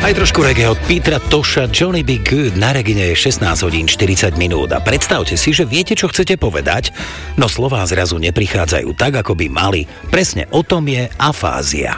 Aj trošku reggae od Petra Tosha, Johnny B. Good. Na Regine je 16 hodín 40 minút a predstavte si, že viete, čo chcete povedať, no slová zrazu neprichádzajú tak, ako by mali. Presne o tom je afázia.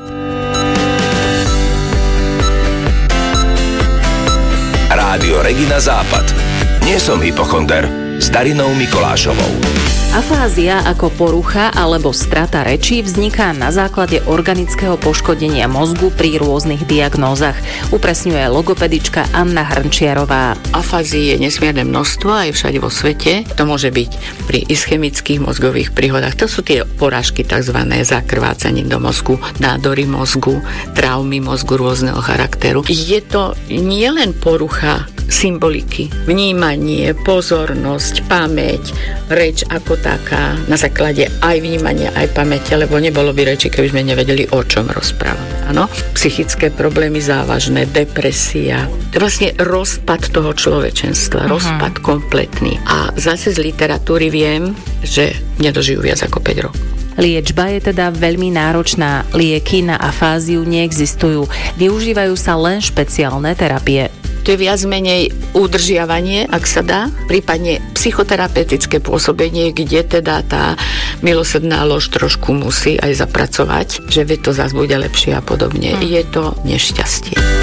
Rádio Regina Západ. Nie som hypochonder. S Darinou Mikolášovou. Afázia ako porucha alebo strata reči vzniká na základe organického poškodenia mozgu pri rôznych diagnózach. Upresňuje logopedička Anna Hrnčiarová. Afázií je nesmierne množstvo aj všade vo svete. To môže byť pri ischemických mozgových príhodách. To sú tie porážky, tzv. Zakrvácanie do mozgu, nádory mozgu, traumy mozgu rôzneho charakteru. Je to nielen porucha symboliky, vnímanie, pozornosť, pamäť, reč ako taká, na základe aj vnímania, aj pamäte, lebo nebolo by reči, keby sme nevedeli, o čom rozprávame. Áno? Psychické problémy závažné, depresia, to je vlastne rozpad toho človečenstva, rozpad kompletný. A zase z literatúry viem, že nedožijú viac ako 5 rokov. Liečba je teda veľmi náročná. Lieky na afáziu neexistujú. Využívajú sa len špeciálne terapie. To je viac menej udržiavanie, ak sa dá, prípadne psychoterapeutické pôsobenie, kde teda tá milosrdná lož trošku musí aj zapracovať, že to zase bude lepšie a podobne. Je to nešťastie.